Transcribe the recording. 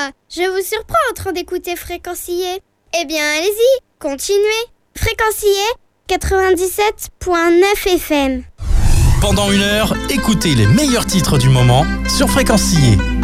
quoi? Je vous surprends en train d'écouter Fréquencier. Eh bien, allez-y, continuez. Fréquencier 97.9 FM. Pendant 1 heure, écoutez les meilleurs titres du moment sur Fréquencier.